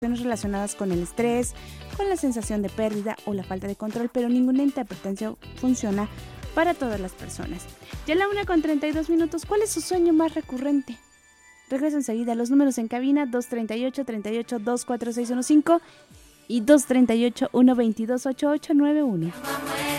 relacionadas con el estrés, con la sensación de pérdida o la falta de control, pero ninguna interpretación funciona para todas las personas. Ya a la 1:32, ¿cuál es su sueño más recurrente? Regreso enseguida. Los números en cabina: 238-24615 y 238-122-8891.